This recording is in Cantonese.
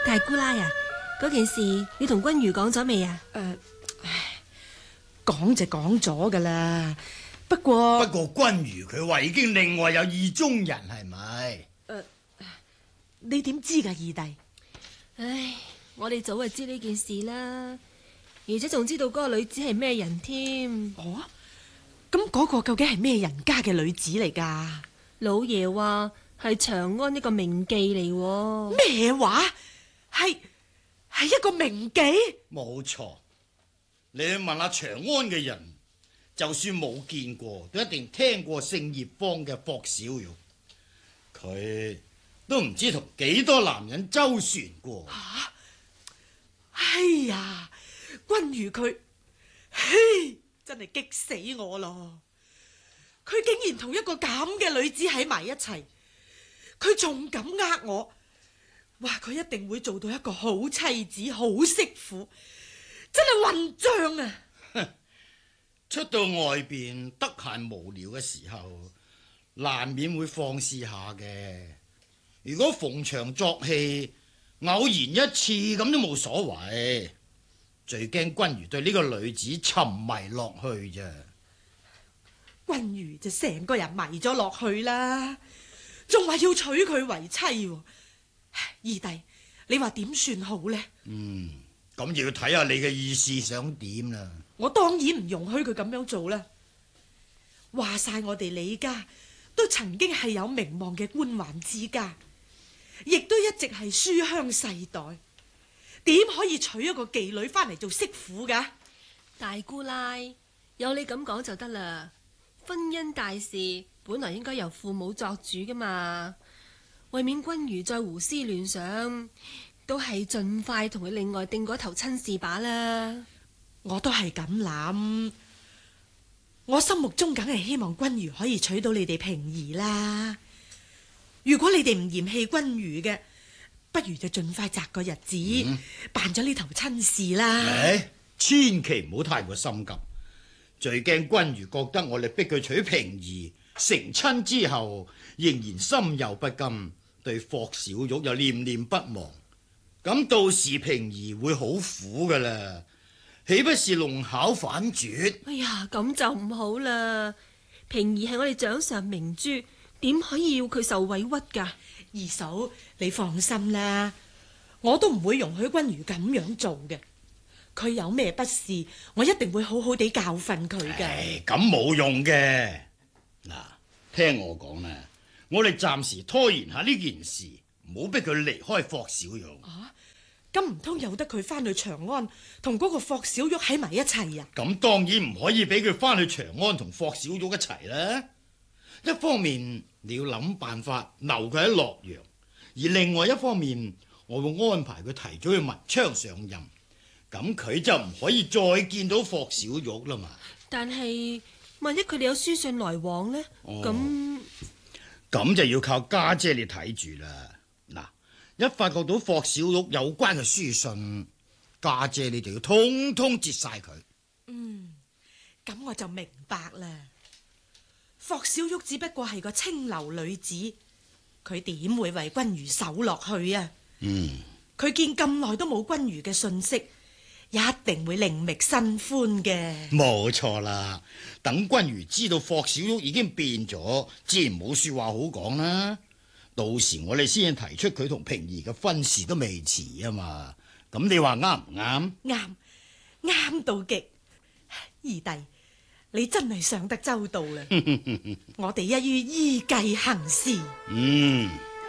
大姑奶啊，嗰件事你同君如講咗未啊？ 講就講咗噶啦，不過君如佢話已經另外有意中人，係咪？ 你點知噶，二弟？ 唉，我哋早就知呢件事啦，而且仲知道嗰個女子係咩人添。 哦，咁嗰個究竟係咩人家嘅女子嚟噶？ 老爺話係長安一個名妓嚟。 咩話？係一個名妓？ 冇錯，你去問下長安嘅人，就算冇見過，都一定聽過姓葉方嘅霍小玉。佢都唔知同幾多男人周旋過。 哎呀，君如佢，嘿，真係激死我咯！佢竟然同一個咁嘅女子喺埋一齊，佢仲敢呃我，話佢一定會做到一個好妻子、好媳婦，真係混賬啊！ 出到外邊得閒無聊嘅時候，難免會放肆下嘅。如果逢場作戲，偶然一次咁都冇所謂。最驚君如對呢個女子沉迷落去啫。 君如就成個人迷咗落去啦，仲話要娶佢為妻喎。二弟，你話點算好呢？ 咁就要睇下你嘅意思想點啦。 我當然唔容許佢咁樣做啦。話晒我哋李家都曾經係有名望嘅官宦之家，亦都一直係書香世代，點可以娶一個妓女翻嚟做媳婦噶？ 大姑奶，有你咁講就得啦。婚姻大事本來應該由父母作主噶嘛，為免君如再胡思亂想，都係盡快同佢另外定嗰頭親事把啦。 我都係咁諗，我心目中梗係希望君如可以娶到你哋平兒啦。如果你哋唔嫌棄君如嘅，不如就盡快擇個日子，辦咗呢頭親事啦。 千祈唔好太過心急，最驚君如覺得我哋逼佢娶平兒，成親之後仍然心有不甘，對霍小玉又念念不忘，咁到時平兒會好苦噶啦，豈不是弄巧反拙？ 哎呀，咁就唔好啦。平兒係我哋掌上明珠，點可以要佢受委屈噶？ 二嫂，你放心啦，我都唔會容許君如咁樣做嘅。佢有咩不是，我一定會好好地教訓佢嘅。 咁冇用嘅。嗱，聽我講啦，我哋暫時拖延下呢件事，唔好逼佢離開霍小玉。 咁唔通由得佢翻去長安同嗰個霍小玉喺埋一齊啊？ 咁當然唔可以俾佢翻去長安同霍小玉一齊啦。一方面你要諗辦法留佢喺洛陽，而另外一方面我會安排佢提早去文昌上任，咁佢就唔可以再見到霍小玉啦嘛。 但係萬一佢哋有書信來往呢？ 咁就要靠家姐你睇住啦。嗱，一發覺到霍小玉有關嘅書信，家姐你就要通通截晒佢。 咁我就明白啦。霍小玉只不過係個清流女子，佢點會為君如守落去啊？佢見咁耐都冇君如嘅信息，一定會另覓新歡嘅。 冇錯啦，等君如知道霍小玉已經變咗，自然冇說話好講啦。到時我哋先提出佢同平兒嘅婚事都未遲啊嘛。咁你話啱唔啱？ 啱到極。二弟，你真係想得周到啦。我哋一於依計行事。